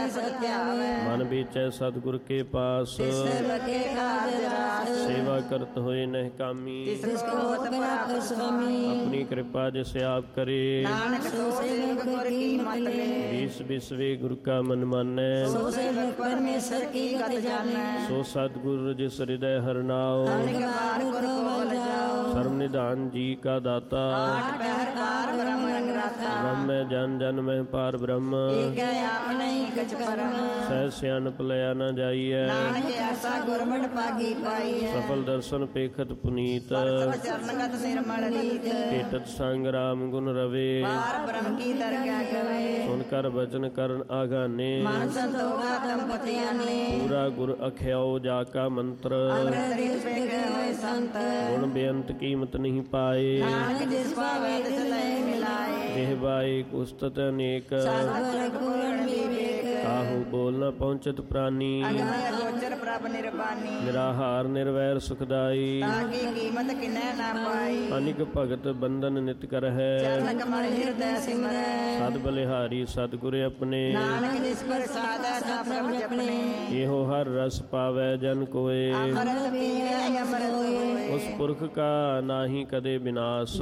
मन बीचै सतगुर के पास सेवा करत होए नह कामी अपनी कृपा जिसे आप करे बीस बिसवे गुरु का मन मानै सो सतगुर जिस हृदय हर नाव सर्व निधान जी का दाता ब्रह्म जन जन में पार ब्रह्म सह सियानप लया न जाइए सफल दर्शन पेखत पुनीत पेटत संग राम गुण रवे सुनकर वचन करन आगाने पूरा गुर अख्याओ जाका मंत्र गुण बेअंत कीमत नहीं पाए देहबाई कुस्तत अनेक काहू बोल न पहुंचत प्राणी निराहार निर्वैर सुखदाई अनिक भगत बंधन नित कर है सद बलिहारी सतगुर अपने येहो हर रस पावै जन कोय उस पुरख का नाहि कदे विनाश